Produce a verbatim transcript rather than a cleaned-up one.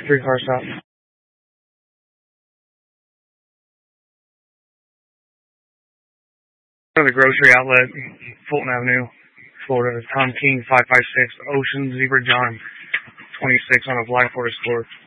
Three car stop. Go to the grocery outlet, Fulton Avenue, Florida. Tom King, five five six, Ocean Zebra John, twenty-six on a Black Forest Court.